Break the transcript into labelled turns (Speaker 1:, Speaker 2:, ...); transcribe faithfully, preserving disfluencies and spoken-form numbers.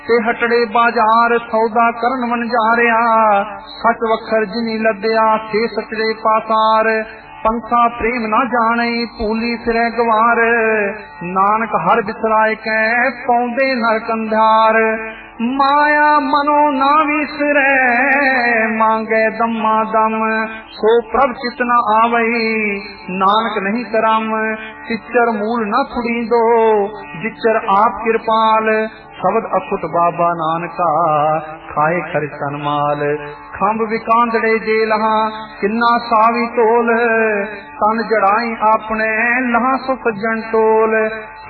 Speaker 1: ਤੇ ਹਟੜੇ ਬਾਜ਼ਾਰ ਸੌਦਾ ਕਰਨ ਵਣਜਾਰਿਆ, ਸੱਚ ਵਖਰ ਜਿਨੀ ਲੱਦਿਆ ਸੇ ਸਚੜੇ ਪਾਸਾਰ। ਪੰਥਾ ਪ੍ਰੇਮ ਨਾ ਜਾਣੇ ਭੂਲੀ ਫਿਰੈ ਗਵਾਰ, ਨਾਨਕ ਹਰ ਬਿਸਰਾਏ ਕੈ ਪਾਉਂਦੇ ਨਰਕ ਅੰਧਾਰ। ਮਾਇਆ ਮਨੋ ਨਾ ਵਿਸਰੈ ਮੰਗੈ ਦਮਾ ਦਮ, ਸੋ ਪ੍ਰਭ ਚਿਤ ਨ ਆਵਈ ਨਾਨਕ ਨਹੀਂ ਕਰਮ। ਚਿਚਰ ਮੂਲ ਨਾ ਫੁੜੀਂਦੋ ਜਿਚਰ ਆਪ ਕਿਰਪਾਲ, ਸ਼ਬਦ ਅਖੁਟ ਬਾਬਾ ਨਾਨਕਾ ਖਾਏ ਖਰਚਨ ਮਾਲ। ਖੰਭ ਵਿਕਾਂਦੜੇ ਜੇ ਲਹਾ ਕਿੰਨਾ ਸਾਵੀ ਢੋਲ, ਤਨ ਜੜਾਈ ਆਪਣੇ ਲਹਾ ਸੋ ਸੱਜਣ ਟੋਲ।